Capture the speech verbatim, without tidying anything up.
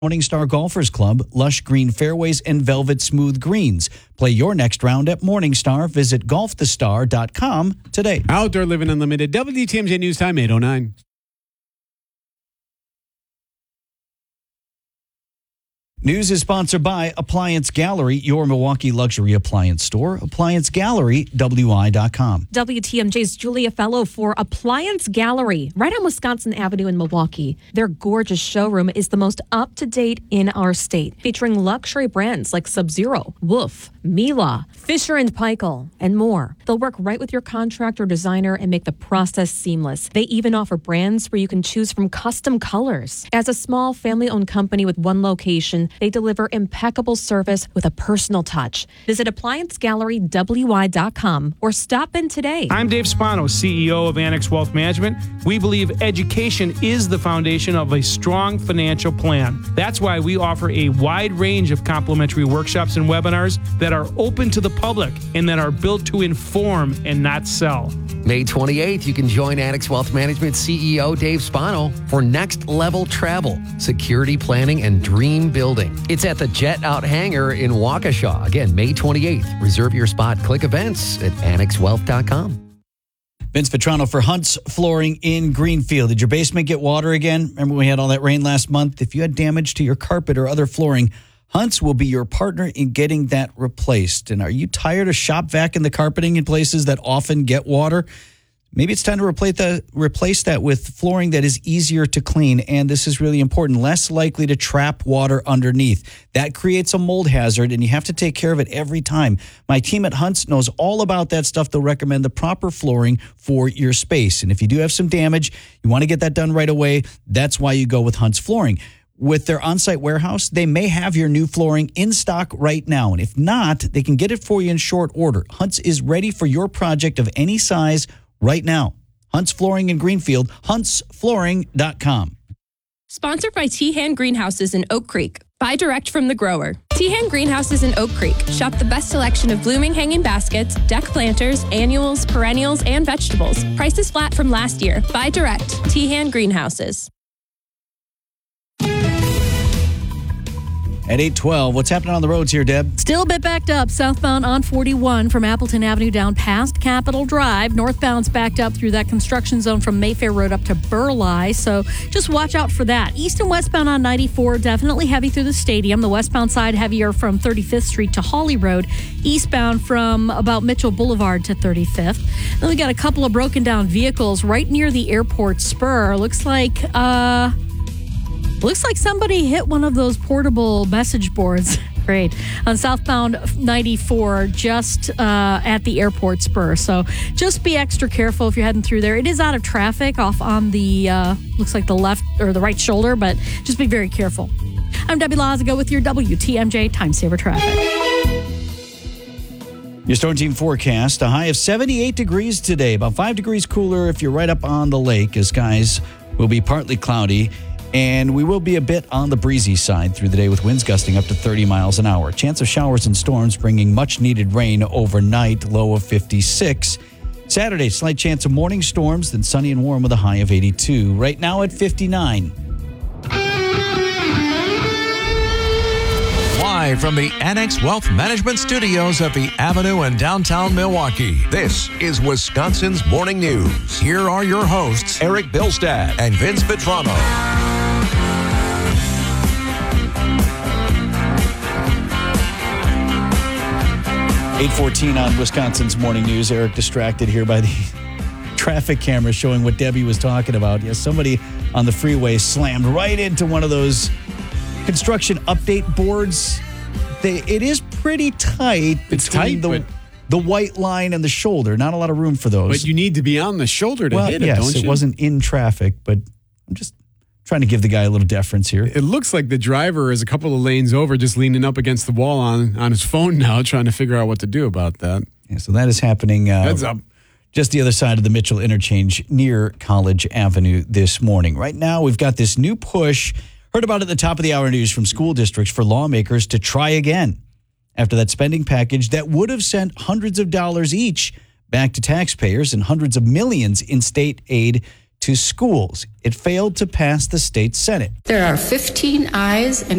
Morningstar Golfers Club, lush green fairways, and velvet smooth greens. Play your next round at Morningstar. Visit golf the star dot com today. Outdoor Living Unlimited, W T M J News Time, eight oh nine. News is sponsored by Appliance Gallery, your Milwaukee luxury appliance store. Appliance Gallery, W I dot com. W T M J's Julia Fellow for Appliance Gallery, right on Wisconsin Avenue in Milwaukee. Their gorgeous showroom is the most up-to-date in our state, featuring luxury brands like Sub-Zero, Wolf, Miele, Fisher and Paykel, and more. They'll work right with your contractor designer and make the process seamless. They even offer brands where you can choose from custom colors. As a small family-owned company with one location, they deliver impeccable service with a personal touch. Visit appliance gallery W I dot com or stop in today. I'm Dave Spano, C E O of Annex Wealth Management. We believe education is the foundation of a strong financial plan. That's why we offer a wide range of complimentary workshops and webinars that are open to the public and that are built to inform and not sell. May twenty-eighth, you can join Annex Wealth Management C E O Dave Spano for Next Level Travel, Security Planning, and Dream Building. It's at the Jet Out Hangar in Waukesha. Again, May twenty-eighth. Reserve your spot. Click events at annex wealth dot com. Vince Vitrano for Hunt's Flooring in Greenfield. Did your basement get water again? Remember when we had all that rain last month? If you had damage to your carpet or other flooring, Hunt's will be your partner in getting that replaced. And are you tired of shop vacuuming the carpeting in places that often get water? Maybe it's time to replace that, replace that with flooring that is easier to clean. And this is really important, less likely to trap water underneath. That creates a mold hazard, and you have to take care of it every time. My team at Hunt's knows all about that stuff. They'll recommend the proper flooring for your space. And if you do have some damage, you want to get that done right away. That's why you go with Hunt's Flooring. With their on-site warehouse, they may have your new flooring in stock right now. And if not, they can get it for you in short order. Hunt's is ready for your project of any size right now. Hunt's Flooring in Greenfield, hunts flooring dot com. Sponsored by Tehan Greenhouses in Oak Creek. Buy direct from the grower. Tehan Greenhouses in Oak Creek. Shop the best selection of blooming hanging baskets, deck planters, annuals, perennials, and vegetables. Prices flat from last year. Buy direct. Tehan Greenhouses. At eight twelve, what's happening on the roads here, Deb? Still a bit backed up southbound on forty-one from Appleton Avenue down past Capitol Drive. Northbound's backed up through that construction zone from Mayfair Road up to Burleigh. So just watch out for that. East and westbound on ninety-four, definitely heavy through the stadium. The westbound side heavier from thirty-fifth Street to Hawley Road. Eastbound from about Mitchell Boulevard to thirty-fifth. Then we got a couple of broken down vehicles right near the airport spur. Looks like, uh... Looks like somebody hit one of those portable message boards. Great. On southbound ninety-four, just uh, at the airport spur. So just be extra careful if you're heading through there. It is out of traffic off on the, uh, looks like the left or the right shoulder, but just be very careful. I'm Debbie Lazago with your W T M J Time Saver Traffic. Your Storm Team forecast, a high of seventy-eight degrees today, about five degrees cooler if you're right up on the lake, as skies will be partly cloudy. And we will be a bit on the breezy side through the day with winds gusting up to thirty miles an hour. Chance of showers and storms bringing much needed rain overnight, low of fifty-six. Saturday, slight chance of morning storms, then sunny and warm with a high of eighty-two. Right now at fifty-nine. Live from the Annex Wealth Management Studios at the Avenue in downtown Milwaukee, this is Wisconsin's Morning News. Here are your hosts, Eric Bilstad and Vince Vitrano. eight fourteen on Wisconsin's Morning News. Eric distracted here by the traffic camera showing what Debbie was talking about. Yes, somebody on the freeway slammed right into one of those construction update boards. They, it is pretty tight It's between tight, the, but the white line and the shoulder. Not a lot of room for those. But you need to be on the shoulder to well, hit it, yes, don't you? It wasn't in traffic, but I'm just trying to give the guy a little deference here. It looks like the driver is a couple of lanes over, just leaning up against the wall on, on his phone now, trying to figure out what to do about that. Yeah, so that is happening uh, Heads up. just the other side of the Mitchell interchange near College Avenue this morning. Right now, we've got this new push. Heard about it at the top of the hour news from school districts for lawmakers to try again after that spending package that would have sent hundreds of dollars each back to taxpayers and hundreds of millions in state aid to schools. It failed to pass the state Senate. There are fifteen ayes and